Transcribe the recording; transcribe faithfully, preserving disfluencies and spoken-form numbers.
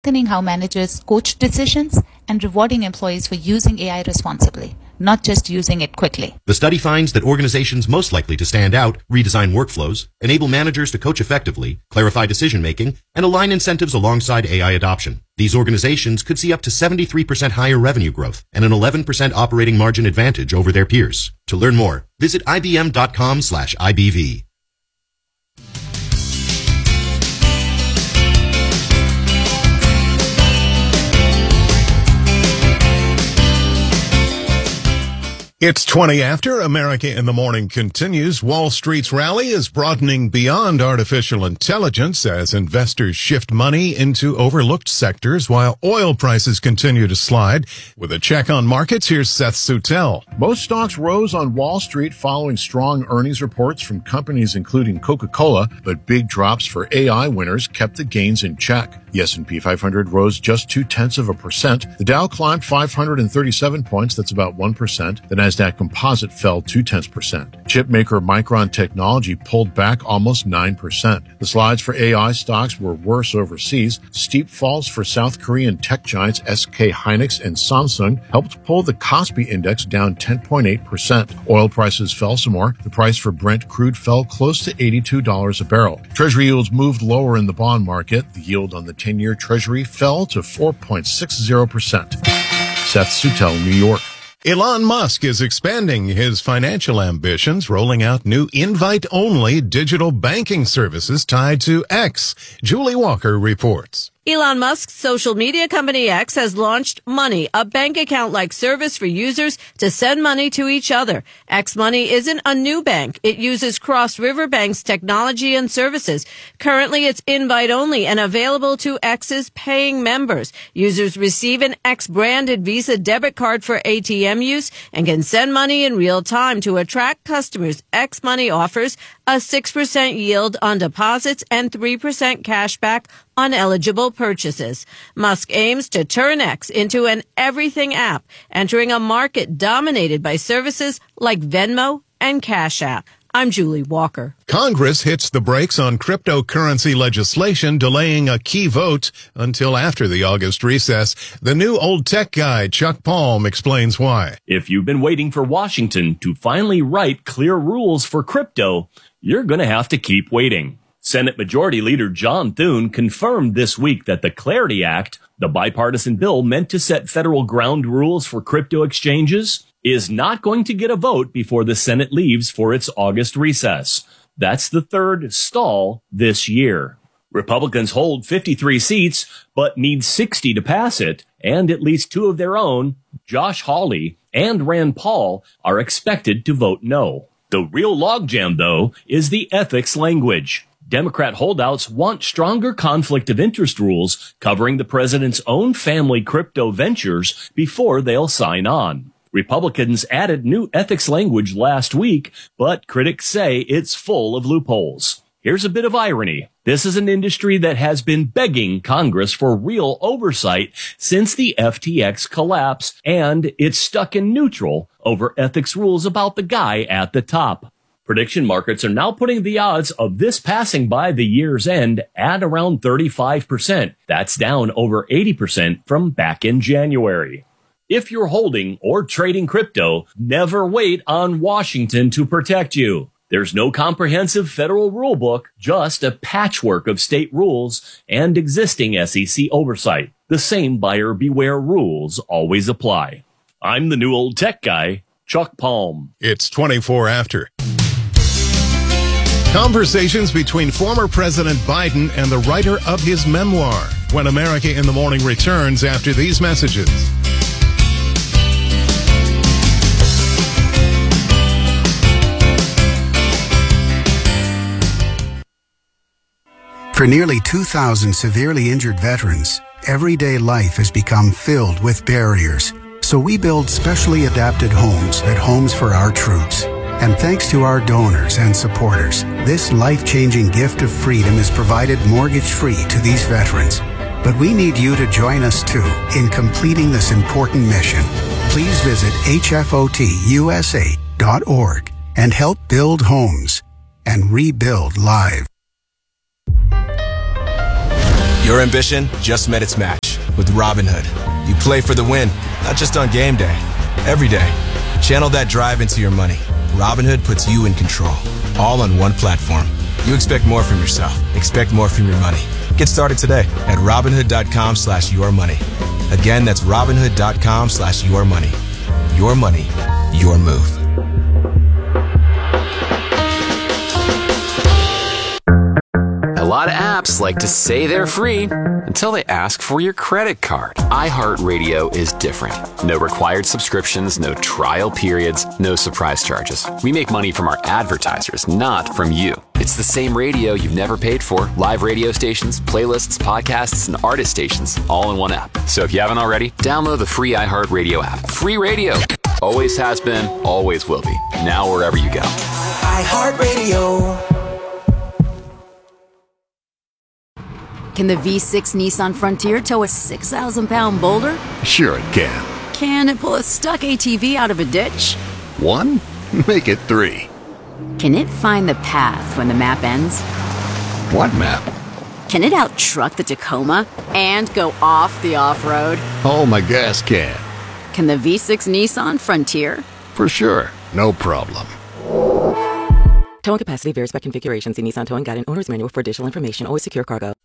strengthening how managers coach decisions, and rewarding employees for using A I responsibly, not just using it quickly. The study finds that organizations most likely to stand out redesign workflows, enable managers to coach effectively, clarify decision-making, and align incentives alongside A I adoption. These organizations could see up to seventy-three percent higher revenue growth and an eleven percent operating margin advantage over their peers. To learn more, visit ibm.com slash IBV. It's twenty after. America in the Morning continues. Wall Street's rally is broadening beyond artificial intelligence as investors shift money into overlooked sectors while oil prices continue to slide. With a check on markets, here's Seth Sutel. Most stocks rose on Wall Street following strong earnings reports from companies including Coca-Cola, but big drops for A I winners kept the gains in check. The S and P five hundred rose just two-tenths of a percent. The Dow climbed five hundred thirty-seven points, that's about one percent. The NASDAQ Composite fell two-tenths percent. Chip maker Micron Technology pulled back almost nine percent. The slides for A I stocks were worse overseas. Steep falls for South Korean tech giants S K Hynix and Samsung helped pull the Kospi index down ten point eight percent. Oil prices fell some more. The price for Brent crude fell close to eighty-two dollars a barrel. Treasury yields moved lower in the bond market. The yield on the ten-year Treasury fell to four point six zero percent. Seth Sutel, New York. Elon Musk is expanding his financial ambitions, rolling out new invite-only digital banking services tied to X. Julie Walker reports. Elon Musk's social media company X has launched Money, a bank account-like service for users to send money to each other. X Money isn't a new bank. It uses Cross River Bank's technology and services. Currently, it's invite-only and available to X's paying members. Users receive an X-branded Visa debit card for A T M use and can send money in real time. To attract customers, X Money offers a six percent yield on deposits and three percent cash back on eligible purchases. Musk aims to turn X into an everything app, entering a market dominated by services like Venmo and Cash App. I'm Julie Walker. Congress hits the brakes on cryptocurrency legislation, delaying a key vote until after the August recess. The new old tech guy, Chuck Palm, explains why. If you've been waiting for Washington to finally write clear rules for crypto, you're going to have to keep waiting. Senate Majority Leader John Thune confirmed this week that the Clarity Act, the bipartisan bill meant to set federal ground rules for crypto exchanges, is not going to get a vote before the Senate leaves for its August recess. That's the third stall this year. Republicans hold fifty-three seats, but need sixty to pass it, and at least two of their own, Josh Hawley and Rand Paul, are expected to vote no. The real logjam, though, is the ethics language. Democrat holdouts want stronger conflict of interest rules covering the president's own family crypto ventures before they'll sign on. Republicans added new ethics language last week, but critics say it's full of loopholes. Here's a bit of irony. This is an industry that has been begging Congress for real oversight since the F T X collapse, and it's stuck in neutral over ethics rules about the guy at the top. Prediction markets are now putting the odds of this passing by the year's end at around thirty-five percent. That's down over eighty percent from back in January. If you're holding or trading crypto, never wait on Washington to protect you. There's no comprehensive federal rulebook, just a patchwork of state rules and existing S E C oversight. The same buyer beware rules always apply. I'm the new old tech guy, Chuck Palm. It's twenty-four after. Conversations between former President Biden and the writer of his memoir, when America in the Morning returns after these messages. For nearly two thousand severely injured veterans, everyday life has become filled with barriers. So we build specially adapted homes at Homes for Our Troops. And thanks to our donors and supporters, this life-changing gift of freedom is provided mortgage-free to these veterans. But we need you to join us too in completing this important mission. Please visit H F O T U S A dot org and help build homes and rebuild lives. Your ambition just met its match with Robinhood. You play for the win, not just on game day, every day. Channel that drive into your money. Robinhood puts you in control, all on one platform. You expect more from yourself. Expect more from your money. Get started today at Robinhood.com slash your money. Again, that's Robinhood.com slash your money. Your money, your move. A lot of apps like to say they're free until they ask for your credit card. iHeartRadio is different. No required subscriptions, no trial periods, no surprise charges. We make money from our advertisers, not from you. It's the same radio you've never paid for. Live radio stations, playlists, podcasts, and artist stations, all in one app. So if you haven't already, download the free iHeartRadio app. Free radio. Always has been, always will be. Now wherever you go. iHeartRadio. Can the V six Nissan Frontier tow a six thousand pound boulder? Sure it can. Can it pull a stuck A T V out of a ditch? One? Make it three. Can it find the path when the map ends? What map? Can it out-truck the Tacoma and go off the off-road? Oh, my gas can. Can the V six Nissan Frontier? For sure. No problem. Towing capacity varies by configuration. See Nissan Towing Guide and Owner's Manual for additional information. Always secure cargo.